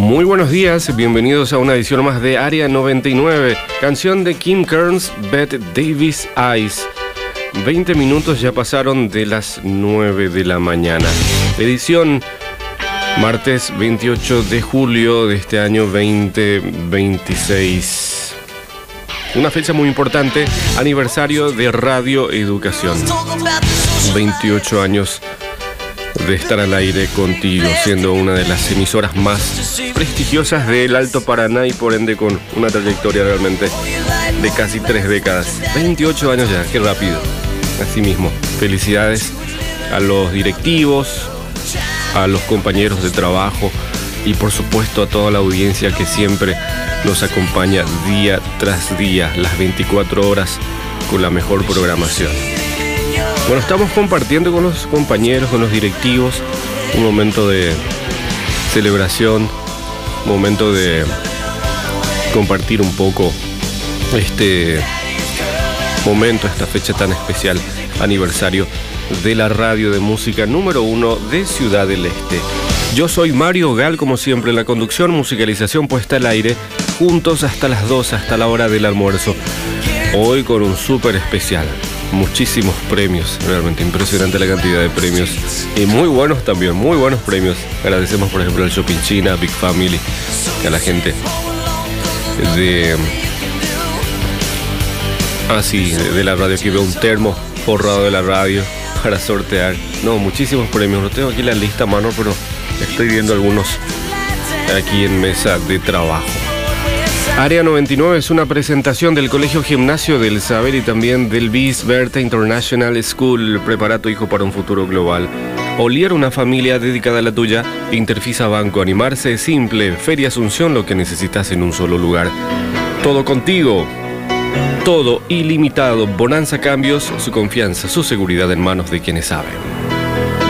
Muy buenos días, bienvenidos a una edición más de Área 99, canción de Kim Carnes, Bette Davis, Eyes. 20 minutos ya pasaron de las 9 de la mañana. Edición martes 28 de julio de este año 2026. Una fecha muy importante, aniversario de Radio Educación. 28 años de estar al aire contigo, siendo una de las emisoras más prestigiosas del Alto Paraná y por ende con una trayectoria realmente de casi 3 décadas. 28 años ya, qué rápido. Así mismo, felicidades a los directivos, a los compañeros de trabajo y por supuesto a toda la audiencia que siempre nos acompaña día tras día, las 24 horas con la mejor programación. Bueno, estamos compartiendo con los compañeros, con los directivos, un momento de celebración, un momento de compartir un poco este momento, esta fecha tan especial, aniversario de la radio de música número 1 de Ciudad del Este. Yo soy Mario Gal, como siempre, en la conducción, musicalización puesta al aire, juntos hasta las 2, hasta la hora del almuerzo. Hoy con un súper especial. Muchísimos premios, realmente impresionante la cantidad de premios y muy buenos también, muy buenos premios. Agradecemos por ejemplo al Shopping China, Big Family, a la gente de la radio. Aquí veo un termo forrado de la radio para sortear. No, muchísimos premios, no tengo aquí la lista a mano, pero estoy viendo algunos aquí en mesa de trabajo. Área 99 es una presentación del Colegio Gimnasio del Saber y también del BIS Berta International School. Prepara a tu hijo para un futuro global. Olier, una familia dedicada a la tuya. Interfisa Banco, animarse es simple. Feria Asunción, lo que necesitas en un solo lugar. Todo contigo. Todo ilimitado. Bonanza Cambios, su confianza, su seguridad en manos de quienes saben.